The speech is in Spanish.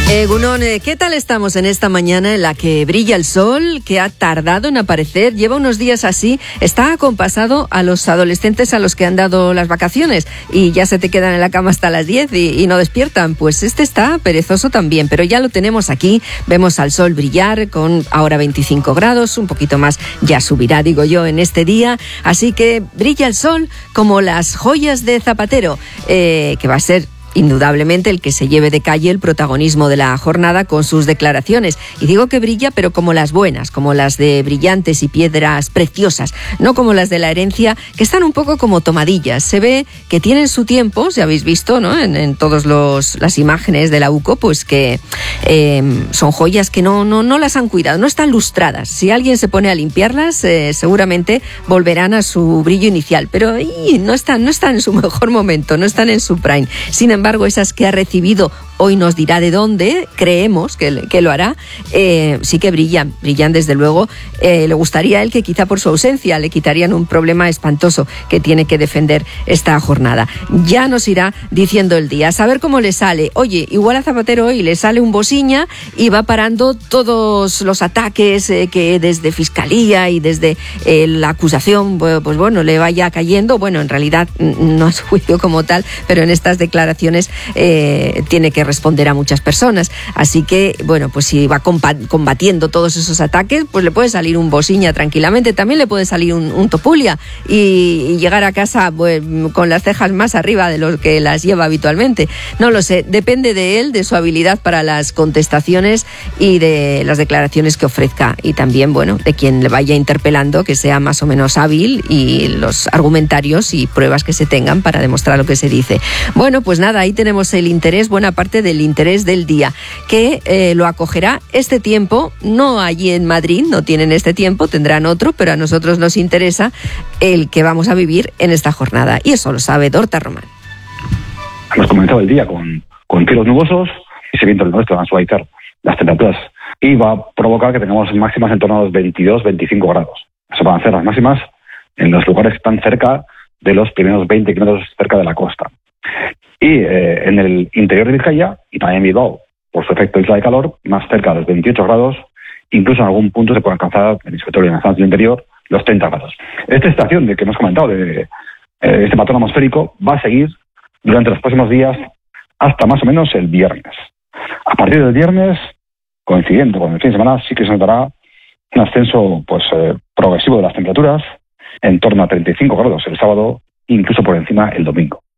Gunón, ¿qué tal estamos en esta mañana en la que brilla el sol, que ha tardado en aparecer, lleva unos días así, está acompasado a los adolescentes a los que han dado las vacaciones y ya se te quedan en la cama hasta las 10 y no despiertan? Pues este está perezoso también, pero ya lo tenemos aquí, vemos al sol brillar con ahora 25 grados, un poquito más ya subirá, digo yo, en este día, así que brilla el sol como las joyas de Zapatero, que va a ser indudablemente el que se lleve de calle el protagonismo de la jornada con sus declaraciones. Y digo que brilla, pero como las buenas, como las de brillantes y piedras preciosas, no como las de la herencia, que están un poco como tomadillas. Se ve que tienen su tiempo, si habéis visto, ¿no? En todas las imágenes de la UCO, pues que son joyas que no las han cuidado, no están lustradas. Si alguien se pone a limpiarlas, seguramente volverán a su brillo inicial, pero no están en su mejor momento, no están en su prime. Sin embargo, esas que ha recibido, hoy nos dirá de dónde, creemos que lo hará, sí que brillan desde luego. Le gustaría a él que quizá por su ausencia le quitarían un problema espantoso que tiene que defender esta jornada. Ya nos irá diciendo el día, a saber cómo le sale. Oye, igual a Zapatero hoy le sale un bociña y va parando todos los ataques que desde Fiscalía y desde la acusación, pues bueno, le vaya cayendo. Bueno, en realidad no es juicio como tal, pero en estas declaraciones tiene que responder a muchas personas, así que bueno, pues si va combatiendo todos esos ataques, pues le puede salir un bociña tranquilamente, también le puede salir un topulia y llegar a casa pues, con las cejas más arriba de lo que las lleva habitualmente. No lo sé, depende de él, de su habilidad para las contestaciones y de las declaraciones que ofrezca, y también, bueno, de quien le vaya interpelando, que sea más o menos hábil, y los argumentarios y pruebas que se tengan para demostrar lo que se dice. Bueno, pues nada, ahí tenemos el interés, buena parte del interés del día, que lo acogerá este tiempo, no allí en Madrid, no tienen este tiempo, tendrán otro, pero a nosotros nos interesa el que vamos a vivir en esta jornada, y eso lo sabe Dorta Román. Hemos comenzado el día con cielos nubosos y ese viento del noreste van a suavizar las temperaturas y va a provocar que tengamos máximas en torno a los 22-25 grados. Eso van a ser las máximas en los lugares que están cerca de los primeros 20 kilómetros cerca de la costa. Y en el interior de Vizcaya y también en Bilbao, por su efecto isla de calor, más cerca de los 28 grados, incluso en algún punto se puede alcanzar, en el escritorio y en las zonas del interior, los 30 grados. Esta estación de que hemos comentado, de este patrón atmosférico, va a seguir durante los próximos días hasta más o menos el viernes. A partir del viernes, coincidiendo con el fin de semana, sí que se notará un ascenso progresivo de las temperaturas, en torno a 35 grados el sábado, incluso por encima el domingo.